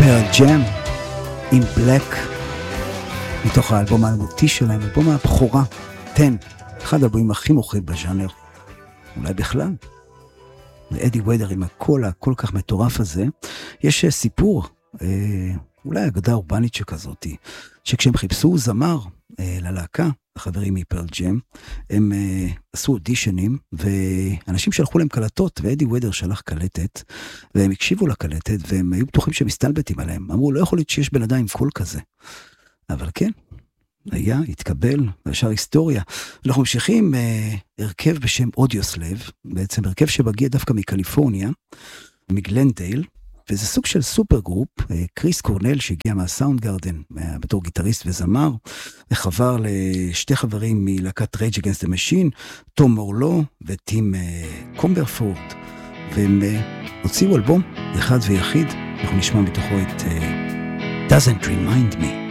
פרל ג'ם עם בלק מתוך האלבום האלמותי שלהם, אלבום הבכורה 10, אחד האלבומים הכי מוכרים בז'אנר, אולי בכלל. לאדי ויידר עם הקול הכל כך מטורף הזה. יש סיפור, אולי אגדה אורבנית שכזאת, שכשהם חיפשו זמר ללהקה, החברים מפרל ג'ם, הם עשו אודישנים, ואנשים שלחו להם קלטות, ואדי ויידר שלח קלטת, והם הקשיבו לקלטת, והם היו בטוחים שמסתלבטים עליהם. אמרו, לא יכול להיות שיש בן אדם עם קול כזה. אבל כן, היה, התקבל, וישר היסטוריה. אנחנו ממשיכים הרכב בשם אודיוסלב, בעצם הרכב שמגיע דווקא מקליפורניה, מגלנדייל, וזה סוג של סופר גרופ. קריס קורנל שהגיע מהסאונד גרדן, בתור גיטריסט וזמר, וחבר לשתי חברים מלהקת Rage Against the Machine, תום מורלו וטים קומברפורט, והם הוציאו אלבום אחד ויחיד, אנחנו נשמע מתוכו את Doesn't Remind Me.